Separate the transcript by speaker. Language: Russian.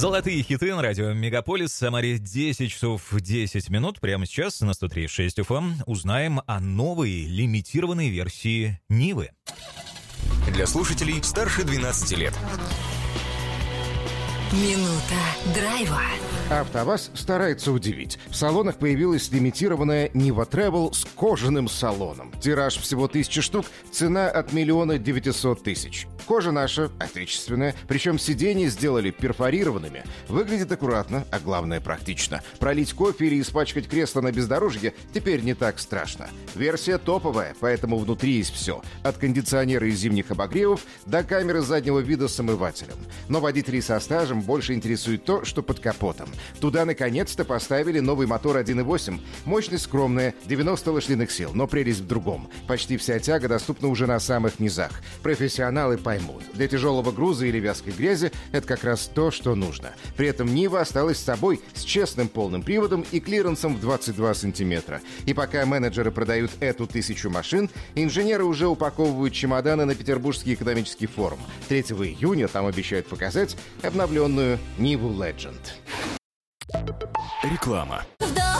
Speaker 1: Золотые хиты на радио Мегаполис. Самаре 10 часов 10 минут. Прямо сейчас на 103.6 FM узнаем о новой лимитированной версии Нивы.
Speaker 2: Для слушателей старше 12 лет.
Speaker 3: Минута драйва.
Speaker 4: АвтоВАЗ старается удивить. В салонах появилась лимитированная Niva Travel с кожаным салоном. Тираж всего 1000 штук, цена от 1 900 000. Кожа наша, отечественная, причем сиденья сделали перфорированными. Выглядит аккуратно, а главное практично. Пролить кофе или испачкать кресло на бездорожье теперь не так страшно. Версия топовая, поэтому внутри есть все. От кондиционера и зимних обогревов до камеры заднего вида с омывателем. Но водителей со стажем больше интересует то, что под капотом. Туда наконец-то поставили новый мотор 1.8. Мощность скромная, 90 лошадиных сил, но прелесть в другом. Почти вся тяга доступна уже на самых низах. Профессионалы поймут. Для тяжелого груза или вязкой грязи это как раз то, что нужно. При этом Нива осталась с собой с честным полным приводом и клиренсом в 22 сантиметра. И пока менеджеры продают эту 1000 машин, инженеры уже упаковывают чемоданы на Петербургский экономический форум. 3 июня там обещают показать обновленную Ниву Legend.
Speaker 2: Реклама.
Speaker 3: В